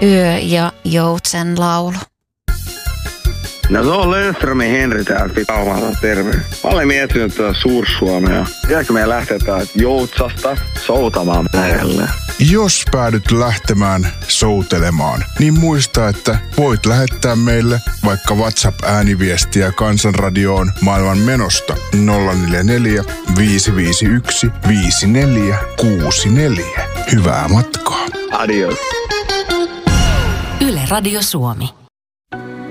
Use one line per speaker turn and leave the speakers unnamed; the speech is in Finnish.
Yö ja joutsen laulu.
No se on Löfströmin Henri täältä Pitaumalta, terve. Mä olen miettinyt tuota Suur-Suomea. Tiedätkö meidän lähteä täältä Joutsasta soutamaan lähelle?
Jos päädyt lähtemään soutelemaan, niin muista, että voit lähettää meille vaikka WhatsApp-ääniviestiä Kansanradioon maailman menosta 044 551 5464. Hyvää matkaa.
Adios.
Yle Radio Suomi.